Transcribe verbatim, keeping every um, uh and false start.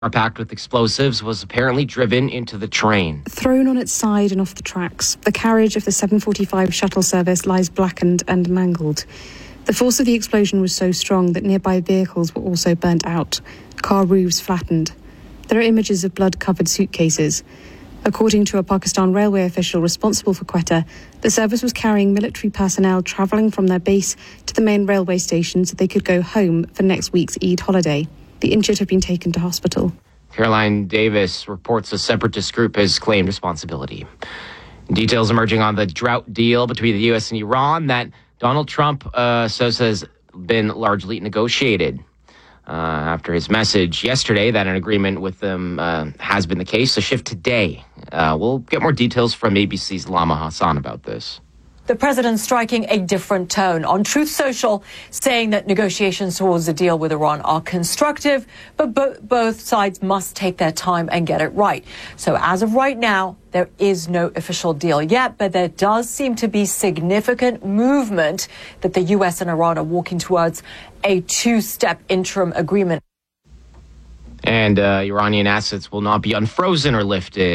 packed with explosives was apparently driven into the train. Thrown on its side and off the tracks, the carriage of the seven forty-five shuttle service lies blackened and mangled. The force of the explosion was so strong that nearby vehicles were also burnt out, car roofs flattened. There are images of blood-covered suitcases. According to a Pakistan railway official responsible for Quetta, the service was carrying military personnel travelling from their base to the main railway station so they could go home for next week's Eid holiday. The injured have been taken to hospital. Caroline Davis reports a separatist group has claimed responsibility. Details emerging on the drought deal between the U S and Iran that Donald Trump uh, says has been largely negotiated. Uh, after his message yesterday that an agreement with them uh, has been the case, a shift today. Uh, we'll get more details from A B C's Lama Hassan about this. The president striking a different tone on Truth Social, saying that negotiations towards a deal with Iran are constructive, but bo- both sides must take their time and get it right. So as of right now, there is no official deal yet, but there does seem to be significant movement that the U S and Iran are walking towards a two-step interim agreement. And uh, Iranian assets will not be unfrozen or lifted.